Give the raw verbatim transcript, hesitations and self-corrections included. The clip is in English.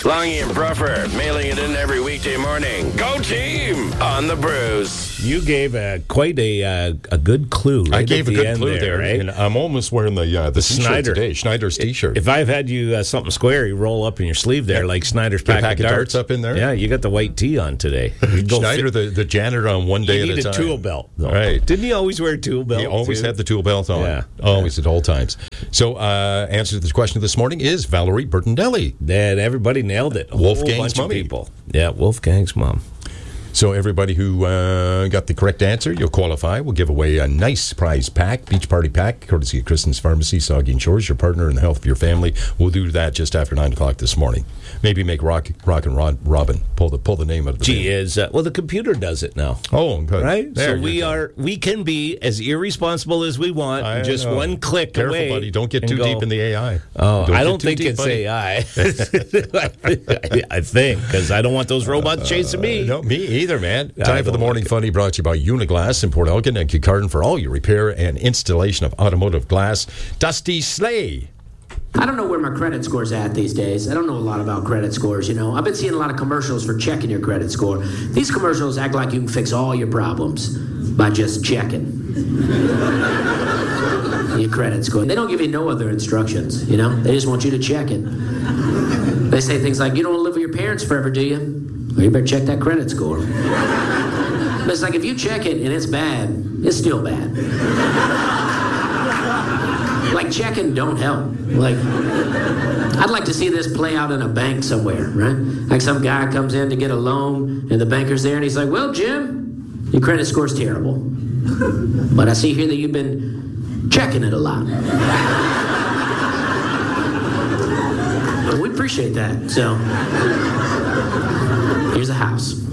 Longy and Bruffer, mailing it in every weekday morning. Go team on the Brews. You gave a, quite a uh, a good clue. Right I gave at a the good end clue there, there, right? and I'm almost wearing the uh, the, the Schneider. Schneider today. Schneider's T-shirt. If I've had you uh, something square, you roll up in your sleeve there, Yeah. like Schneider's Get a pack, pack of of darts. darts up in there? Yeah, you got the white tee on today. You go Schneider, fit- the, the janitor on one day you at need a a time. tool belt, though. Right. Didn't he always wear a tool belt? He always too? had the tool belt on. Yeah. Always at all times. So, uh, answer to this question this morning is Valerie Bertandelli. And everybody nailed it. A Wolfgang's whole bunch mommy. of people. Yeah, Wolfgang's mom. So everybody who uh, got the correct answer, you'll qualify. We'll give away a nice prize pack, beach party pack, courtesy of Kristen's Pharmacy, Saugeen Shores, your partner in the health of your family. We'll do that just after nine o'clock this morning. Maybe make Rock, rock and Rod, Robin pull the pull the name out of the Gee, bin. is uh, well, the computer does it now. Oh, good. Right? There so we you go. are we can be as irresponsible as we want, I just know. one click Careful, away. buddy. Don't get and too go, deep in the A I. Oh, Don't I get don't too think deep, it's buddy. A I. I think, because I don't want those robots chasing me. Uh, no, me either, man. I Time for the don't Morning like it. Funny, brought to you by Uniglass in Port Elgin and Kincardine for all your repair and installation of automotive glass. Dusty Slay. I don't know where my credit score's at these days. I don't know a lot about credit scores, you know. I've been seeing a lot of commercials for checking your credit score. These commercials act like you can fix all your problems by just checking your credit score. They don't give you no other instructions, you know. They just want you to check it. They say things like, you don't want to live with your parents forever, do you? Well, you better check that credit score. But it's like, if you check it and it's bad, it's still bad. Like, checking don't help. Like, I'd like to see this play out in a bank somewhere, right? Like some guy comes in to get a loan, and the banker's there, and he's like, well, Jim, your credit score's terrible. But I see here that you've been checking it a lot. We appreciate that. So, here's a house.